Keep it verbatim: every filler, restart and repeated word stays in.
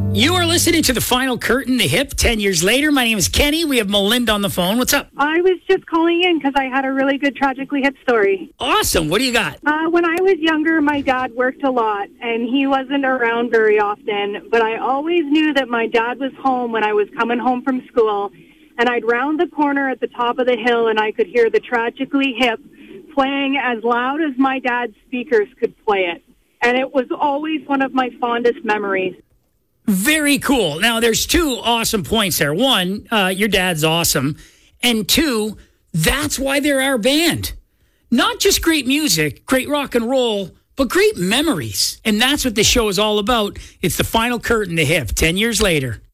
You are listening to The Final Curtain, The Hip, ten years later. My name is Kenny. We have Melinda on the phone. What's up? I was just calling in because I had a really good Tragically Hip story. Awesome. What do you got? Uh, when I was younger, my dad worked a lot, and he wasn't around very often, but I always knew that my dad was home when I was coming home from school, and I'd round the corner at the top of the hill, and I could hear the Tragically Hip playing as loud as my dad's speakers could play it. And it was always one of my fondest memories. Very cool. Now, there's two awesome points there. One, uh, your dad's awesome. And two, that's why they're our band. Not just great music, great rock and roll, but great memories. And that's what the show is all about. It's The Final Curtain, The Hip, ten years later.